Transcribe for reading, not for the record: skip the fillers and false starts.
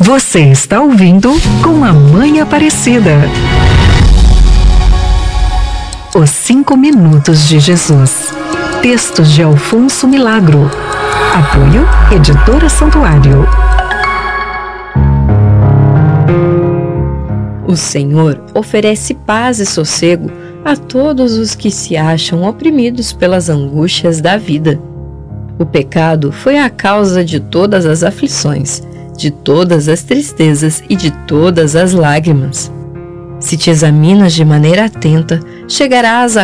Você está ouvindo Com a Mãe Aparecida. Os 5 Minutos de Jesus. Textos de Alfonso Milagro. Apoio Editora Santuário. O Senhor oferece paz e sossego a todos os que se acham oprimidos pelas angústias da vida. O pecado foi a causa de todas as aflições, de todas as tristezas e de todas as lágrimas. Se te examinas de maneira atenta, chegarás a